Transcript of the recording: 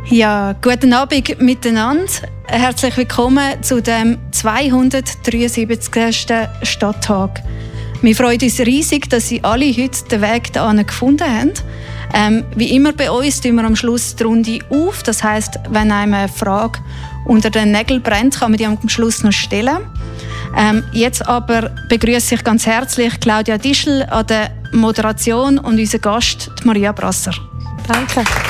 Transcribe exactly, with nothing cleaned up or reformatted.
Ja, guten Abend miteinander. Herzlich willkommen zu dem zweihundertdreiundsiebzigsten Stadttag. Wir freuen uns riesig, dass Sie alle heute den Weg hierhin gefunden haben. Ähm, wie immer bei uns tun wir am Schluss die Runde auf. Das heisst, wenn einem eine Frage unter den Nägeln brennt, kann man die am Schluss noch stellen. Ähm, jetzt aber begrüße ich ganz herzlich Claudia Dischl an der Moderation und unseren Gast, Maria Brasser. Danke.